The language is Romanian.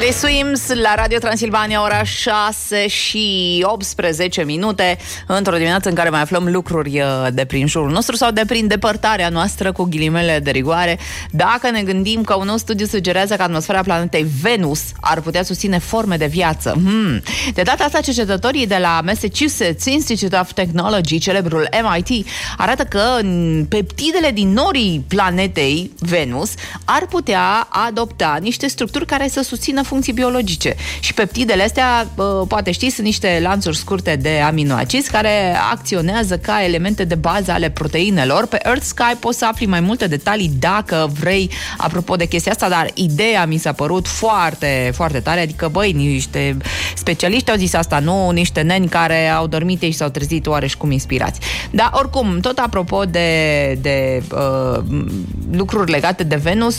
The Swims la Radio Transilvania, ora 6 și 18 minute, într-o dimineață în care mai aflăm lucruri de prin jurul nostru sau de prin depărtarea noastră, cu ghilimele de rigoare. Dacă ne gândim că un nou studiu sugerează că atmosfera planetei Venus ar putea susține forme de viață. De data asta, cercetătorii de la Massachusetts Institute of Technology, celebrul MIT, arată că peptidele din norii planetei Venus ar putea adopta niște structuri care să susțină funcții biologice. Și peptidele astea, poate știți, sunt niște lanțuri scurte de aminoacizi care acționează ca elemente de bază ale proteinelor. Pe Earth Sky poți să afli mai multe detalii dacă vrei, apropo de chestia asta, dar ideea mi s-a părut foarte, foarte tare, adică, băi, niște specialiști au zis asta, nu niște neni care au dormit și s-au trezit oareși cum inspirați. Dar, oricum, tot apropo de lucruri legate de Venus,